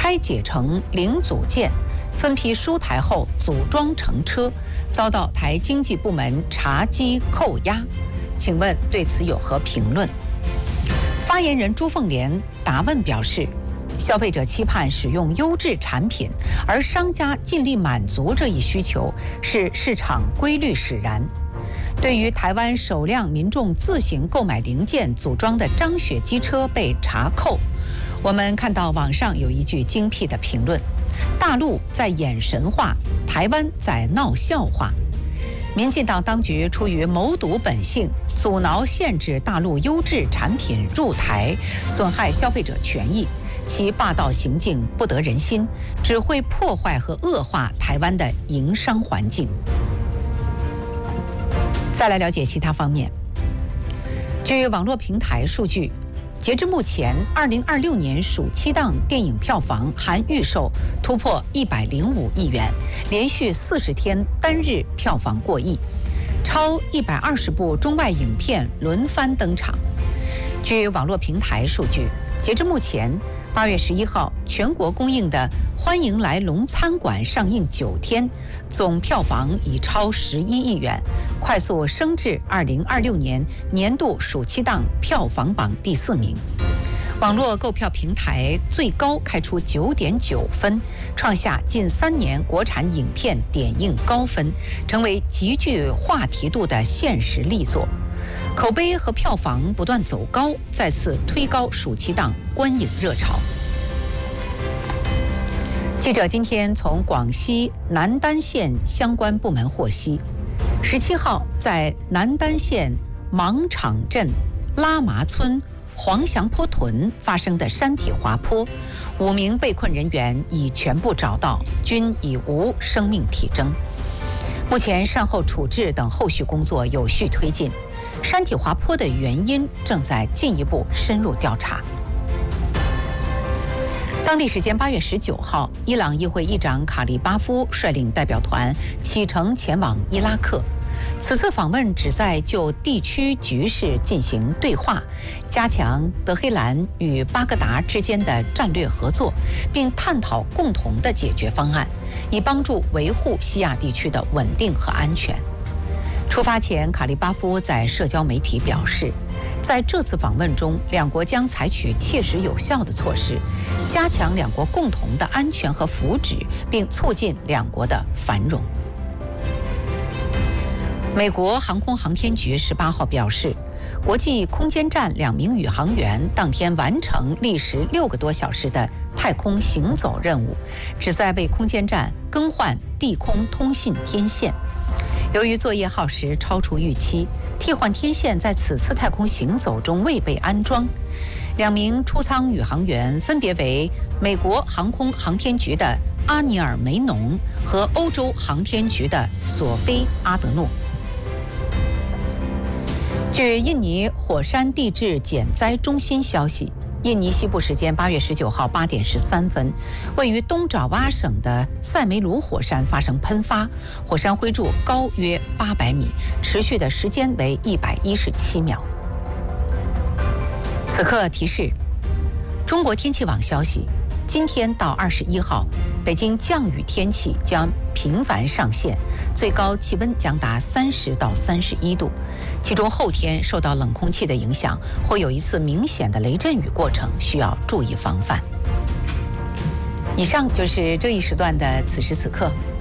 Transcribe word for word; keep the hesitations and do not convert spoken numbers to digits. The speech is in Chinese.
拆解成零组件，分批输台后组装成车，遭到台经济部门查缉扣押。请问对此有何评论？发言人朱凤莲答问表示，消费者期盼使用优质产品，而商家尽力满足这一需求，是市场规律使然。对于台湾首辆民众自行购买零件组装的张雪机车被查扣，我们看到网上有一句精辟的评论：大陆在演神话，台湾在闹笑话。民进党当局出于谋独本性，阻挠限制大陆优质产品入台，损害消费者权益，其霸道行径不得人心，只会破坏和恶化台湾的营商环境。再来了解其他方面。据网络平台数据，截至目前，二零二六年暑期档电影票房含预售突破一百零五亿元，连续四十天单日票房过亿，超一百二十部中外影片轮番登场。据网络平台数据，截至目前，八月十一号全国公映的《欢迎来龙餐馆》上映九天，总票房已超十一亿元，快速升至二零二六年年度暑期档票房榜第四名。网络购票平台最高开出九点九分，创下近三年国产影片点映高分，成为极具话题度的现实力作。口碑和票房不断走高，再次推高暑期档观影热潮。记者今天从广西南丹县相关部门获悉，十七号在南丹县芒场镇拉麻村黄祥坡屯发生的山体滑坡，五名被困人员已全部找到，均已无生命体征。目前善后处置等后续工作有序推进，山体滑坡的原因正在进一步深入调查。当地时间八月十九号，伊朗议会议长卡利巴夫率领代表团启程前往伊拉克。此次访问旨在就地区局势进行对话，加强德黑兰与巴格达之间的战略合作，并探讨共同的解决方案，以帮助维护西亚地区的稳定和安全。出发前，卡利巴夫在社交媒体表示，在这次访问中，两国将采取切实有效的措施，加强两国共同的安全和福祉，并促进两国的繁荣。美国航空航天局十八号表示，国际空间站两名宇航员当天完成历时六个多小时的太空行走任务，旨在为空间站更换地空通信天线。由于作业耗时超出预期，替换天线在此次太空行走中未被安装。两名出舱宇航员分别为美国航空航天局的阿尼尔·梅农和欧洲航天局的索菲·阿德诺。据印尼火山地质减灾中心消息，印尼西部时间八月十九号八点十三分，位于东爪哇省的塞梅鲁火山发生喷发，火山灰柱高约八百米，持续的时间为一百一十七秒。此刻提示：中国天气网消息，今天到二十一号，北京降雨天气将频繁上现，最高气温将达三十到三十一度。其中后天受到冷空气的影响，会有一次明显的雷阵雨过程，需要注意防范。以上就是这一时段的此时此刻，